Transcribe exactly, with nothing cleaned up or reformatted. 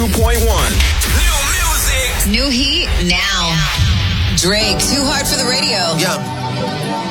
two point one. New music. New heat now. Drake, Too Hard for the Radio. Yeah.